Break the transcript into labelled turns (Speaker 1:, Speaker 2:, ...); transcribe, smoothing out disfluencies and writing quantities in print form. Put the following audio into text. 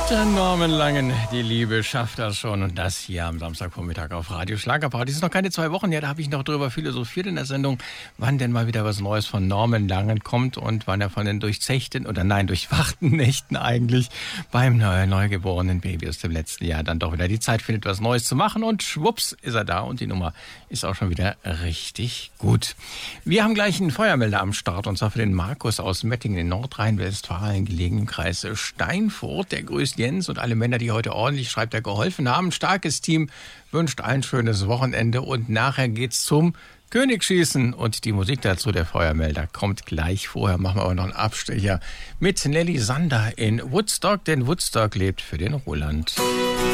Speaker 1: Der Norman Langen, die Liebe schafft das schon. Und das hier am Samstagvormittag auf Radio Schlagerparty. Es ist noch keine 2 Wochen her, da habe ich noch drüber philosophiert in der Sendung, wann denn mal wieder was Neues von Norman Langen kommt und wann er von den durchzechten, oder nein, durchwachten Nächten eigentlich beim neugeborenen Baby aus dem letzten Jahr dann doch wieder die Zeit findet, was Neues zu machen. Und schwupps ist er da und die Nummer ist auch schon wieder richtig gut. Wir haben gleich einen Feuermelder am Start und zwar für den Markus aus Mettingen in Nordrhein-Westfalen, gelegen im Kreis Steinfurt. Der grüßt Jens und alle Männer, die heute ordentlich, schreibt er, geholfen haben. Starkes Team, wünscht ein schönes Wochenende und nachher geht's zum Königsschießen und die Musik dazu, der Feuermelder, kommt gleich. Vorher machen wir aber noch einen Abstecher mit Nelly Sander in Woodstock, denn Woodstock lebt für den Roland.